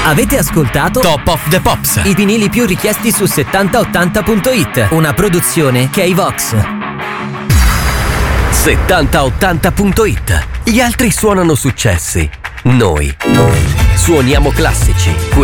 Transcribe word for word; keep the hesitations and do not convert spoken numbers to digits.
Avete ascoltato Top of the Pops, i vinili più richiesti su settanta ottanta punto it, una produzione K-Vox. settanta ottanta punto it. Gli altri suonano successi, noi suoniamo classici.